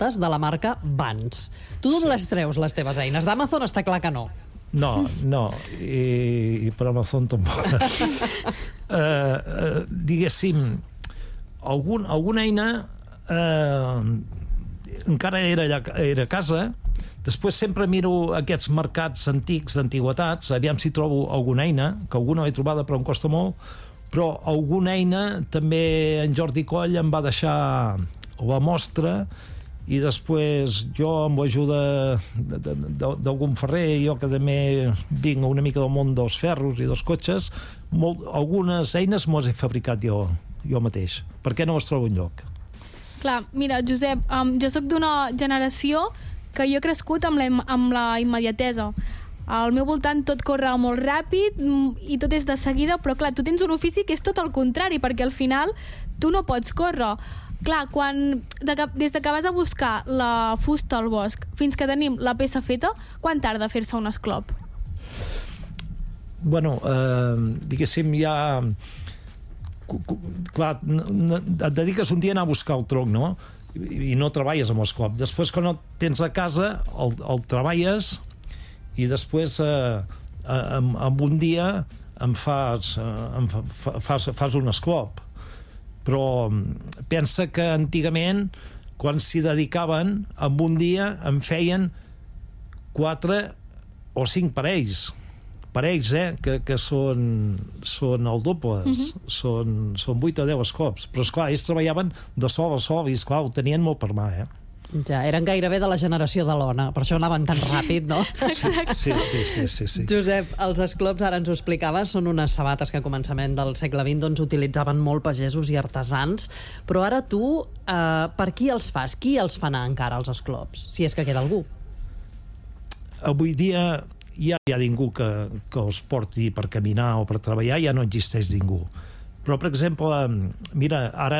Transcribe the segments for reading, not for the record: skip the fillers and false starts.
sabates de la marca Vans. Tu d'on les treus, les teves eines? D'Amazon està clar que no. No, i per Amazon tampoc. Diguéssim, alguna eina encara era a casa. Després sempre miro aquests mercats antics d'antiguitats, aviam si trobo alguna eina, que alguna l'he trobada però em costa molt, però alguna eina també en Jordi Coll em va deixar la mostra, i després jo amb l'ajuda d'algun ferrer, jo que també vinc una mica del món dels ferros i dels cotxes, algunes eines me les he fabricat jo mateix, perquè no les trobo enlloc. Clar, mira, Josep, jo sóc d'una generació que jo he crescut amb la immediatesa. Al meu voltant tot corre molt ràpid i tot és de seguida, però clar, tu tens un ofici que és tot el contrari, perquè al final tu no pots córrer. Clar, des que vas a buscar la fusta al bosc fins que tenim la peça feta, quan tarda fer-se un esclop? Bueno, diguéssim, ja... Clar, et dediques un dia a anar a buscar el tronc, no? I no treballes amb l'esclop. Després, quan el tens a casa, el treballes i després en un dia fas un esclop. Però pensa que antigament, quan s'hi dedicaven, en un dia en feien 4 o 5 parells, que són el doble, són 8 o 10 esclops, però esclar, ells treballaven de sol a sol i esclar, ho tenien molt per mà, Ja, eren gairebé de la generació de l'Ona, per això anaven tan ràpid, no? Exacte. Sí. Josep, els esclops, ara ens ho explicaves, són unes sabates que a començament del segle XX doncs, utilitzaven molt pagesos i artesans, però ara tu, per qui els fas? Qui els fa anar encara, els esclops? Si és que queda algú. Avui dia ja hi ha ningú que els porti per caminar o per treballar, ja no existeix ningú. Però, per exemple, mira, ara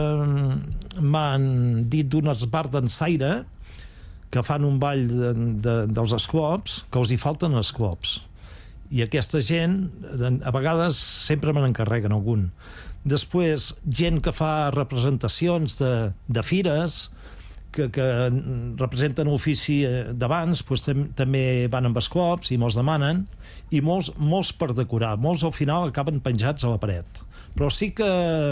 m'han dit d'un esbar d'ensaire que fan un ball dels esclops, que els hi falten esclops. I aquesta gent, a vegades, sempre me n'encarreguen algun. Després, gent que fa representacions de fires, que representen l'ofici d'abans, doncs també van amb esclops i me'ls demanen, i molts per decorar. Molts al final acaben penjats a la paret. Però sí que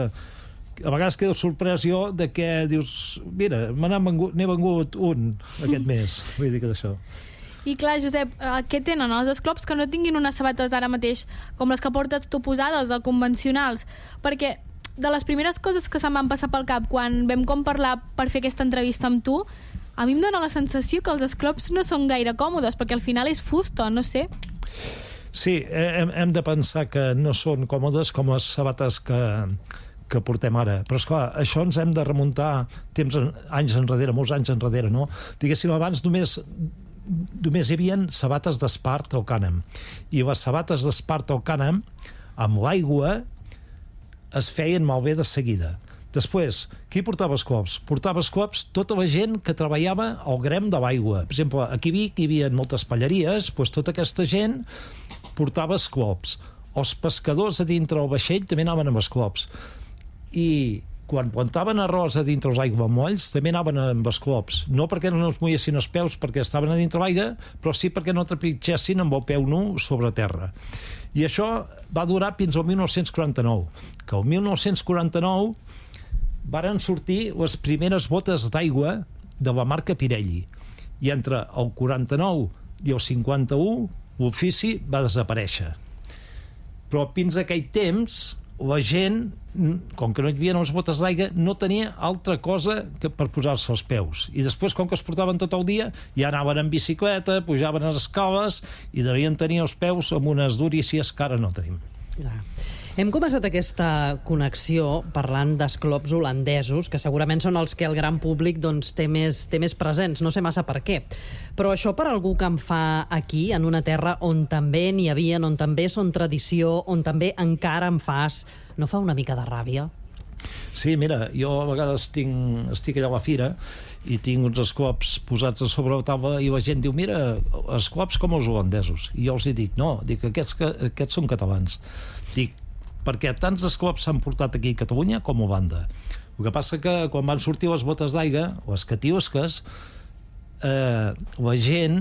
a vegades quedo sorprès jo de que dius, mira, n'he vengut un aquest mes. Vull dir que d'això. I clar, Josep, què tenen els esclops que no tinguin unes sabates ara mateix com les que portes tu posades o convencionals? Perquè de les primeres coses que se'm van passar pel cap quan vam parlar per fer aquesta entrevista amb tu, a mi em dóna la sensació que els esclops no són gaire còmodes, perquè al final és fusta, no sé. Sí, hem de pensar que no són còmodes com les sabates que portem ara. Però, esclar, això ens hem de remuntar anys enrere, molts anys enrere, no? Diguéssim, abans només hi havia sabates d'espart o cànem. I les sabates d'espart o cànem, amb l'aigua, es feien malbé de seguida. Després, qui portava esclops? Portava esclops tota la gent que treballava al grem de l'aigua. Per exemple, aquí a Vic hi havia moltes palleries, doncs tota aquesta gent portava esclops. Els pescadors a dintre del vaixell també anaven amb esclops. I quan plantaven arròs a dintre els aiguamolls també anaven amb esclops. No perquè no es mullessin els peus perquè estaven a dintre l'aigua, però sí perquè no trepitgessin amb el peu nu sobre terra. I això va durar fins al 1949, que el 1949 varen sortir les primeres botes d'aigua de la marca Pirelli. I entre el 49 i el 51 l'ofici va desaparèixer. Però fins a aquell temps la gent, com que no hi havia les botes d'aigua, no tenia altra cosa que per posar-se els peus. I després, com que es portaven tot el dia, ja anaven en bicicleta, pujaven a les escales i devien tenir els peus amb unes durícies que ara no tenim. Hem començat aquesta connexió parlant d'esclops holandesos, que segurament són els que el gran públic doncs, té més presents, no sé massa per què. Però això per algú que en fa aquí, en una terra on també n'hi havia, on també són tradició, on també encara en fas, no fa una mica de ràbia? Sí, mira, jo a vegades estic allà a la fira i tinc uns esclops posats a sobre la taula i la gent diu, mira, esclops com els holandesos. I jo els dic, no, aquests són catalans. Dic, perquè tants esclops s'han portat aquí a Catalunya com a Holanda. El que passa que quan van sortir les botes d'aigua, les catiusques, la gent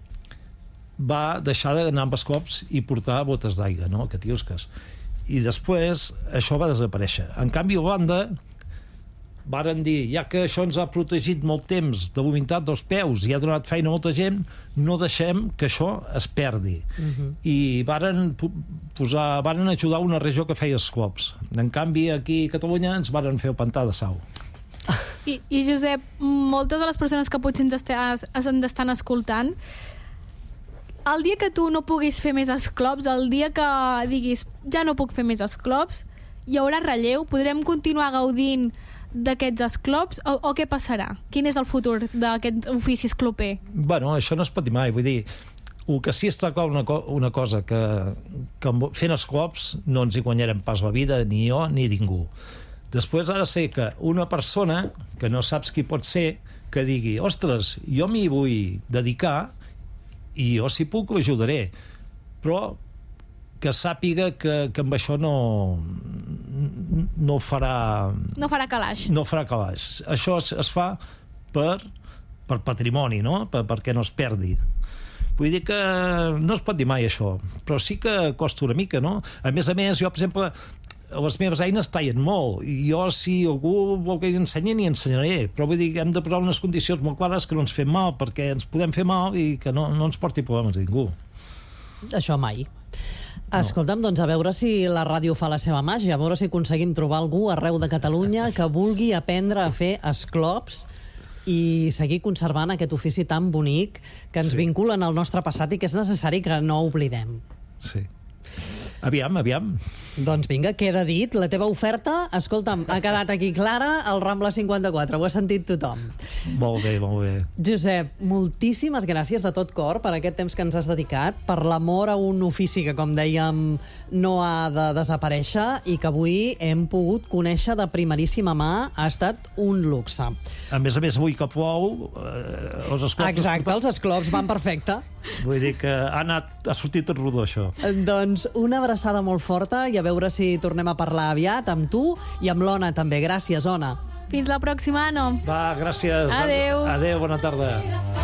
va deixar d'anar amb esclops i portar botes d'aigua, no? Catiusques. I després això va desaparèixer. En canvi, a Holanda varen dir, ja que això ens ha protegit molt temps de l'humitat dels peus i ha donat feina a molta gent, no deixem que això es perdi. I varen ajudar una regió que feia esclops. En canvi, aquí a Catalunya ens varen fer el pantà de Sau. I Josep, moltes de les persones que potser ens estan escoltant, el dia que tu no puguis fer més esclops, el dia que diguis ja no puc fer més esclops, hi haurà relleu? Podrem continuar gaudint d'aquests esclops o què passarà? Quin és el futur d'aquest ofici escloper? Bueno, això no es pot dir mai, vull dir, el que sí està clar una cosa, que fent esclops no ens hi guanyarem pas la vida, ni jo ni ningú. Després ha de ser que una persona, que no saps qui pot ser, que digui, ostres, jo m'hi vull dedicar i jo si puc ho ajudaré, però que sàpiga que amb això no farà... No farà calaix. No farà calaix. Això es fa per patrimoni, no? Perquè no es perdi. Vull dir que no es pot dir mai això, però sí que costa una mica, no? A més, jo, per exemple, les meves eines tallen molt, i jo, si algú vol que hi ensenyi, n'hi ensenyaré, però vull dir que hem de posar unes condicions molt clares que no ens fem mal, perquè ens podem fer mal i que no ens porti problemes a ningú. Això mai. Escolta'm, doncs a veure si la ràdio fa la seva màgia, a veure si aconseguim trobar algú arreu de Catalunya que vulgui aprendre a fer esclops i seguir conservant aquest ofici tan bonic que ens vinculen al nostre passat i que és necessari que no oblidem. Sí. Aviam. Doncs vinga, queda dit. La teva oferta, escolta'm, ha quedat aquí clara al Rambla 54. Ho ha sentit tothom. Molt bé. Josep, moltíssimes gràcies de tot cor per aquest temps que ens has dedicat, per l'amor a un ofici que, com dèiem, no ha de desaparèixer i que avui hem pogut conèixer de primeríssima mà. Ha estat un luxe. A més, avui que plou, els esclops... Exacte, els esclops van perfecte. Vull dir que ha sortit tot rodó, això. Doncs una abraçada molt forta i a veure si tornem a parlar aviat amb tu i amb l'Ona també. Gràcies, Ona. Fins la pròxima, Anna. Va, gràcies. Adéu. Adéu, bona tarda.